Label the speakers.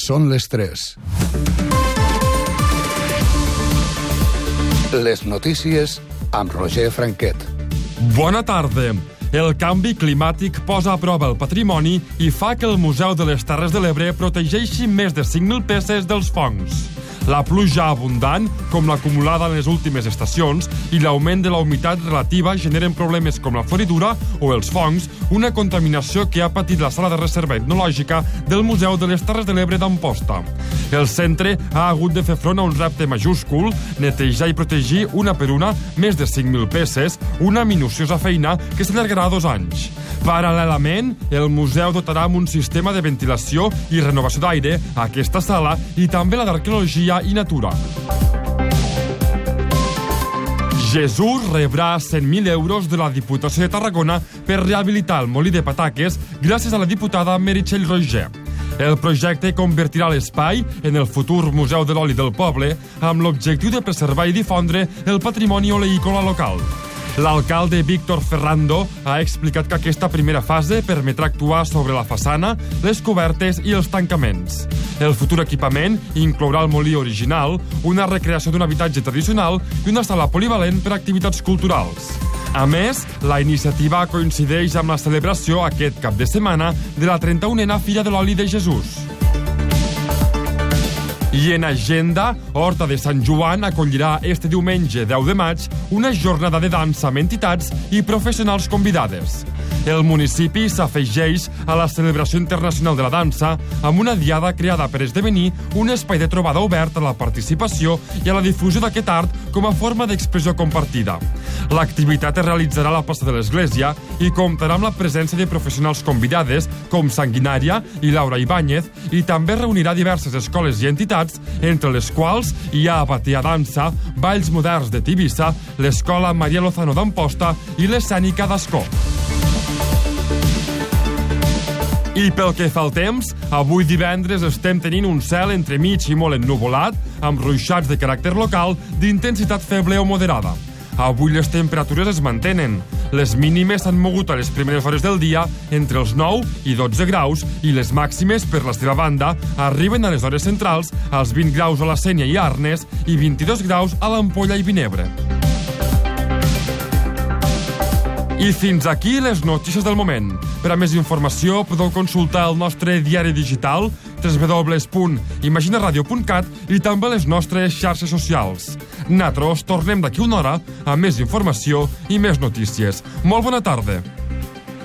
Speaker 1: Són les 3. Les notícies amb Roger Franquet.
Speaker 2: Bona tarda. El canvi climàtic posa a prova el patrimoni i fa que el Museu de les Terres de l'Ebre protegeixi més de 5.000 peces dels fongs. La pluja abundant, com l'acumulada en les últimes estacions, i l'augment de la humitat relativa generen problemes com la floridura o els fongs, una contaminació que ha patit la sala de reserva etnològica del Museu de les Terres de l'Ebre d'Amposta. El centre ha hagut de fer front a un repte majúscul, netejar i protegir una per una més de 5.000 peces, una minuciosa feina que s'allargarà 2 anys. Paral·lelament, el museu dotarà amb un sistema de ventilació i renovació d'aire a aquesta sala i també la d'arqueologia i natura. Jesús rebrà 100.000 euros de la Diputació de Tarragona per rehabilitar el molí de pataques gràcies a la diputada Meritxell Roigé. El projecte convertirà l'espai en el futur Museu de l'Oli del Poble amb l'objectiu de preservar i difondre el patrimoni oleícola local. L'alcalde Víctor Ferrando ha explicat que aquesta primera fase permetrà actuar sobre la façana, les cobertes i els tancaments. El futur equipament inclourà el molí original, una recreació d'un habitatge tradicional i una sala polivalent per a activitats culturals. A més, la iniciativa coincideix amb la celebració aquest cap de setmana de la 31a Fira de l'Oli de Jesús. I en agenda, Horta de Sant Joan acollirà este diumenge 10 de maig una jornada de dansa amb entitats i professionals convidades. El municipi s'afegeix a la celebració internacional de la dansa amb una diada creada per esdevenir un espai de trobada obert a la participació i a la difusió d'aquest art com a forma d'expressió compartida. L'activitat es realitzarà a la plaça de l'Església i comptarà amb la presència de professionals convidades com Sanguinària i Laura Ibáñez i també reunirà diverses escoles i entitats, entre les quals hi ha Batea Dansa, Balls Moderns de Tivissa, l'Escola Maria Lozano d'Amposta i l'Escènica d'Ascó. I pel que fa al temps, avui divendres estem tenint un cel entremig i molt ennuvolat, amb ruixats de caràcter local d'intensitat feble o moderada. Avui les temperatures es mantenen. Les mínimes s'han mogut a les primeres hores del dia entre els 9 i 12 graus i les màximes, per la seva banda, arriben a les hores centrals als 20 graus a la Sénia i Arnes i 22 graus a l'Ampolla i Vinebre. I fins aquí les notícies del moment. Per a més informació podeu consultar el nostre diari digital www.imaginaradio.cat i també les nostres xarxes socials. Nosaltres tornem d'aquí una hora amb més informació i més notícies. Molt bona tarda.